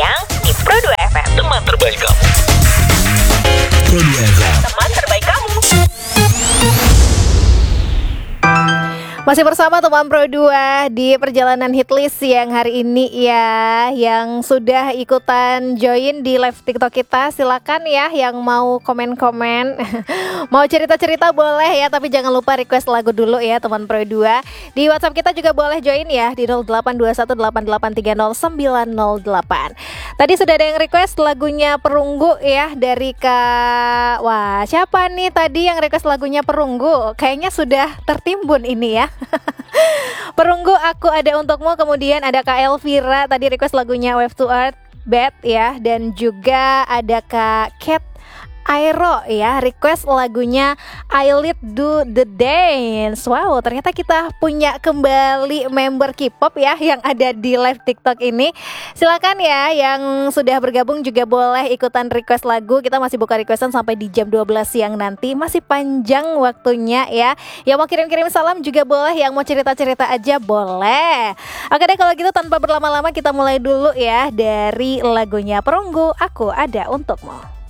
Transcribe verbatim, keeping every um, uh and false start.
sayang di Pro dua F M. Teman terbaik kamu. Pro dua F M. Teman terbaik kamu. Masih bersama teman Pro dua di perjalanan hitlist yang hari ini ya. Yang sudah ikutan join di live TikTok kita, silakan ya yang mau komen-komen. Mau cerita-cerita boleh ya, tapi jangan lupa request lagu dulu ya teman Pro dua. Di WhatsApp kita juga boleh join ya di nol delapan dua satu delapan delapan tiga nol sembilan nol delapan. Tadi sudah ada yang request lagunya Perunggu ya dari Kak. Wah, siapa nih tadi yang request lagunya Perunggu? Kayaknya sudah tertimbun ini ya. Perunggu Aku Ada Untukmu. Kemudian ada Kak Elvira tadi request lagunya Wave to Earth Bad ya. Dan juga ada Kak Cat Aero ya, request lagunya I Lead Do The Dance. Wow, ternyata kita punya kembali member K-pop ya yang ada di live TikTok ini. Silakan ya yang sudah bergabung juga boleh ikutan request lagu. Kita masih buka requestan sampai di jam dua belas siang nanti. Masih panjang waktunya ya. Yang mau kirim-kirim salam juga boleh, yang mau cerita-cerita aja boleh. Oke deh, kalau gitu tanpa berlama-lama kita mulai dulu ya dari lagunya Perunggu Aku Ada Untukmu.